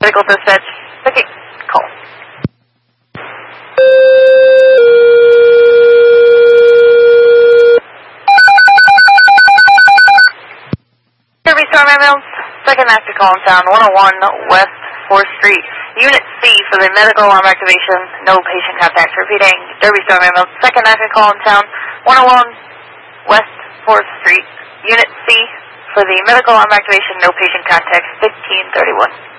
Medical dispatch, second call. Service Storm Ambulance, second active call in town, 101 West 4th Street. Unit C for the medical alarm activation, no patient contact. Repeating, Derby Storm Ambulance, second active call in town, 101 West 4th Street. Unit C for the medical alarm activation, no patient contact, 1531.